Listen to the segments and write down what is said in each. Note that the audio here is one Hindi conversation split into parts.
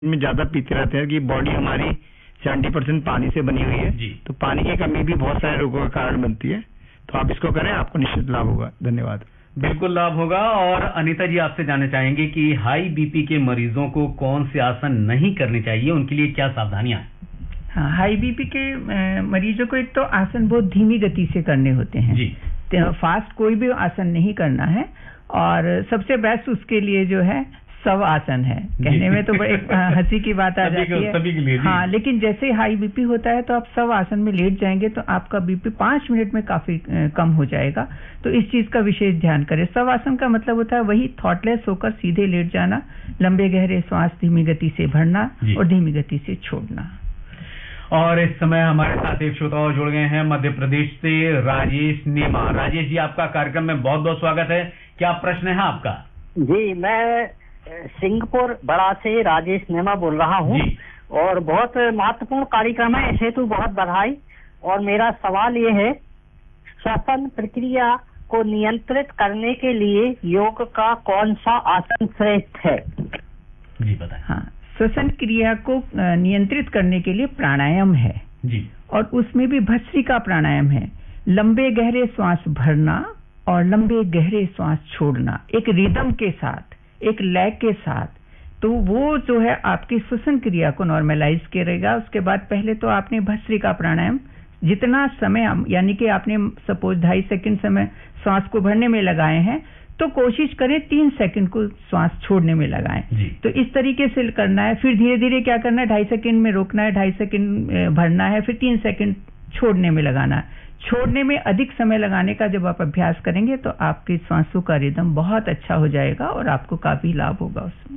में ज्यादा पीते रहते हैं कि बॉडी हमारी 70% पानी से बनी हुई है जी। तो पानी की कमी भी बहुत सारे रोगों का कारण बनती है। तो आप इसको करें, आपको निश्चित लाभ होगा। धन्यवाद। बिल्कुल लाभ होगा। और अनीता जी, आपसे जानना चाहेंगे कि हाई बीपी के मरीजों को कौन से आसन नहीं करने चाहिए, उनके लिए क्या सावधानियां हैं? हाँ, हाई बीपी के मरीजों को एक तो आसन बहुत धीमी गति से करने होते हैं जी। तो फास्ट कोई भी आसन नहीं करना है। और सबसे बेस्ट उसके लिए जो है शव आसन है। कहने में तो बड़े हंसी की बात आ जाती है, सभी के लिए। हाँ, लेकिन जैसे हाई बीपी होता है तो आप शव आसन में लेट जाएंगे तो आपका बीपी 5 मिनट में काफी कम हो जाएगा। तो इस चीज का विशेष ध्यान करें। शव आसन का मतलब होता है वही थॉटलेस होकर सीधे लेट जाना, लंबे गहरे श्वास धीमी गति से भरना और धीमी गति से छोड़ना। और इस समय हमारे साथ एक श्रोता और जुड़ गए हैं मध्य प्रदेश से, राजेश नेमा। राजेश जी, आपका कार्यक्रम में बहुत बहुत स्वागत है। क्या प्रश्न है आपका? जी, मैं सिंहपुर बड़ा से राजेश नेमा बोल रहा हूँ और बहुत महत्वपूर्ण कार्यक्रम है, इस हेतु बहुत बधाई। और मेरा सवाल ये है, श्वसन प्रक्रिया को नियंत्रित करने के लिए योग का कौन सा आसन श्रेष्ठ है? जी बताएं। हाँ, श्वसन क्रिया को नियंत्रित करने के लिए प्राणायाम है जी, और उसमें भी भस्त्रिका प्राणायाम है। लंबे गहरे श्वास भरना और लंबे गहरे श्वास छोड़ना, एक रिदम के साथ, एक लय के साथ। तो वो जो है आपकी श्वसन क्रिया को नॉर्मलाइज करेगा। उसके बाद पहले तो आपने भस्त्रिका प्राणायाम जितना समय, यानी कि आपने सपोज 2.5 सेकंड समय श्वास को भरने में लगाए हैं तो कोशिश करें 3 सेकंड को श्वास छोड़ने में लगाएं। तो इस तरीके से करना है। फिर धीरे धीरे क्या करना है, 2.5 सेकंड में रोकना है, 2.5 सेकंड भरना है, फिर 3 सेकंड छोड़ने में लगाना है। छोड़ने में अधिक समय लगाने का जब आप अभ्यास करेंगे तो आपके श्वासों का रिदम बहुत अच्छा हो जाएगा और आपको काफी लाभ होगा उसमें।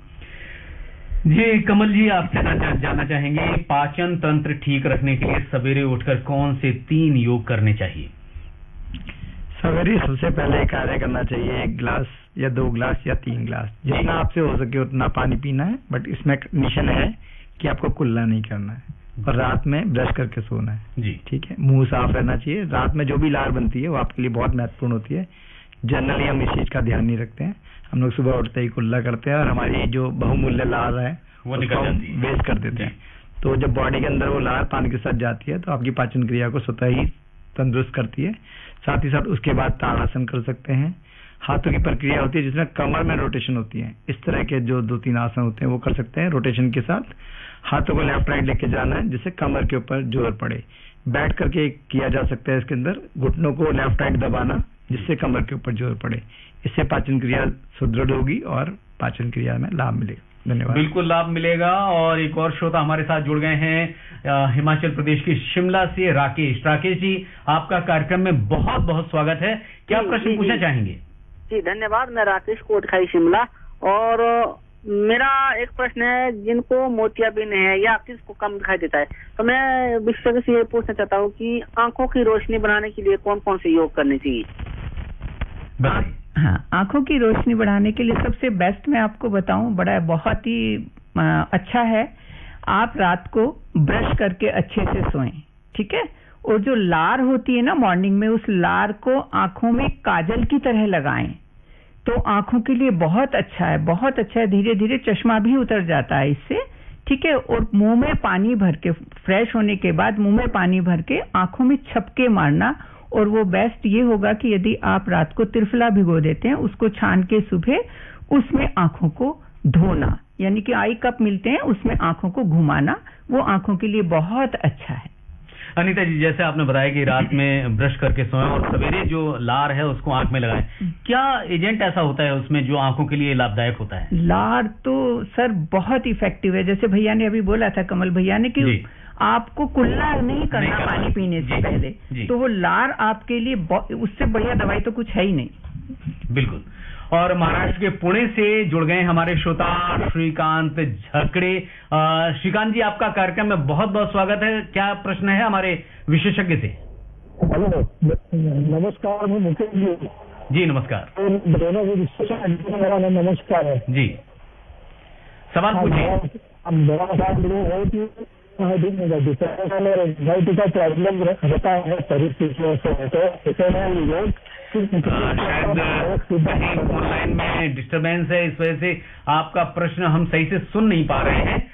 जी कमल जी, आपसे जानना चाहेंगे, पाचन तंत्र ठीक रखने के लिए सवेरे उठकर कौन से 3 योग करने चाहिए? सवेरे सबसे पहले कार्य करना चाहिए 1 गिलास या 2 गिलास या 3 गिलास, जितना आपसे हो सके उतना पानी पीना है। बट इसमें कंडीशन है कि आपको कुल्ला नहीं करना है और रात में ब्रश करके सोना है जी, ठीक है। मुंह साफ रहना चाहिए। रात में जो भी लार बनती है वो आपके लिए बहुत महत्वपूर्ण होती है। जनरली हम इस चीज का ध्यान नहीं रखते हैं। हम लोग सुबह उठते ही कुल्ला करते हैं और हमारी जो बहुमूल्य लार है वो निकल जाती है, वेस्ट कर देते हैं। तो जब बॉडी के अंदर वो लार पानी के साथ जाती है तो आपकी पाचन क्रिया को स्वतः ही तंदुरुस्त करती है। साथ ही साथ उसके बाद ताड़ासन कर सकते हैं। हाथों की प्रक्रिया होती है जिसमें कमर में रोटेशन होती है। इस तरह के जो 2-3 आसन होते हैं वो कर सकते हैं रोटेशन के साथ। हाथों को लेफ्ट राइट लेके जाना है जिससे कमर के ऊपर जोर पड़े। बैठ करके किया जा सकता है इसके अंदर, घुटनों को लेफ्ट राइट दबाना जिससे कमर के ऊपर जोर पड़े। इससे पाचन क्रिया सुदृढ़ होगी और पाचन क्रिया में लाभ मिलेगा। धन्यवाद। बिल्कुल लाभ मिलेगा। और एक और श्रोता हमारे साथ जुड़ गए हैं हिमाचल प्रदेश के शिमला से, राकेश। राकेश जी, आपका कार्यक्रम में बहुत बहुत स्वागत है। क्या प्रश्न पूछना चाहेंगे? जी धन्यवाद। मैं राकेश कोटखाई शिमला, और मेरा एक प्रश्न है, जिनको मोतियाबिंद है या किसको कम दिखाई देता है, तो मैं विशेषज्ञ से ये पूछना चाहता हूँ कि आंखों की रोशनी बढ़ाने के लिए कौन कौन से योग करने चाहिए? हाँ, आंखों की रोशनी बढ़ाने के लिए सबसे बेस्ट मैं आपको बताऊं, बहुत ही अच्छा है, आप रात को ब्रश करके अच्छे से सोएं, ठीक है। और जो लार होती है ना मॉर्निंग में, उस लार को आंखों में काजल की तरह लगाएं तो आंखों के लिए बहुत अच्छा है, बहुत अच्छा है। धीरे धीरे चश्मा भी उतर जाता है इससे, ठीक है। और मुंह में पानी भर के, फ्रेश होने के बाद मुंह में पानी भर के आंखों में छपके मारना। और वो बेस्ट ये होगा कि यदि आप रात को त्रिफला भिगो देते हैं, उसको छान के सुबह उसमें आंखों को धोना, यानी कि आई कप मिलते हैं उसमें आंखों को घुमाना, वो आंखों के लिए बहुत अच्छा है। अनीता जी, जैसे आपने बताया कि रात में ब्रश करके सोएं और सवेरे जो लार है उसको आंख में लगाएं, क्या एजेंट ऐसा होता है उसमें जो आंखों के लिए लाभदायक होता है? लार तो सर बहुत इफेक्टिव है। जैसे भैया ने अभी बोला था, कमल भैया ने, कि आपको कुल्ला नहीं करना पानी पीने से पहले, तो वो लार आपके लिए उससे बढ़िया दवाई तो कुछ है ही नहीं। बिल्कुल। और महाराष्ट्र के पुणे से जुड़ गए हमारे श्रोता श्रीकांत झकड़े। श्रीकांत जी, आपका कार्यक्रम में बहुत बहुत स्वागत है। क्या प्रश्न है हमारे विशेषज्ञ से? हेलो, नमस्कार। मैं मुकेश जी नमस्कार। दोनों मेरा नमस्कार है जी। सवाल पूछिए। मेरा सवाल ये है कि का प्रॉब्लम रहता है शरीर की, तो इसे योग शायद ऑनलाइन में डिस्टरबेंस है, इस वजह से आपका प्रश्न हम सही से सुन नहीं पा रहे हैं।